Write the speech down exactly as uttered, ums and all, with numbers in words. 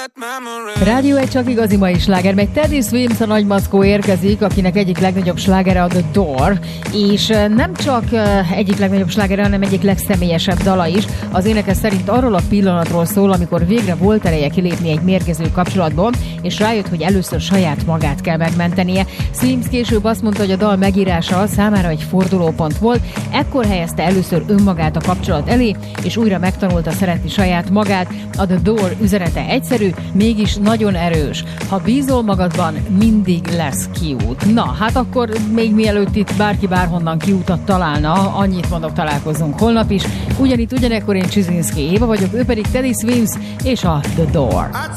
Rádió egy csak igazi mai sláger, meg Teddy Swims a nagymaszkó érkezik, akinek egyik legnagyobb slágere a The Door, és nem csak egyik legnagyobb slágere, hanem egyik legszemélyesebb dala is. Az énekes szerint arról a pillanatról szól, amikor végre volt ereje kilépni egy mérgező kapcsolatból, és rájött, hogy először saját magát kell megmentenie. Swims később azt mondta, hogy a dal megírása számára egy fordulópont volt, ekkor helyezte először önmagát a kapcsolat elé, és újra megtanulta szeretni saját magát. A The Door üzenete egyszerű, mégis nagyon erős. Ha bízol magadban, mindig lesz kiút. Na, hát akkor még mielőtt itt bárki bárhonnan kiútat találna, annyit mondok, találkozunk holnap is. Ugyanitt, ugyanekkor én Csizinszki Éva vagyok, ő pedig Teddy Swims és a The Door.